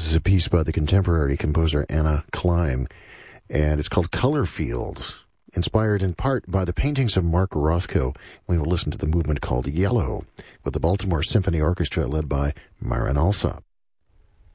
This is a piece by the contemporary composer Anna Klein, and it's called Color Fields, inspired in part by the paintings of Mark Rothko. We will listen to the movement called Yellow with the Baltimore Symphony Orchestra led by Myron Alsop.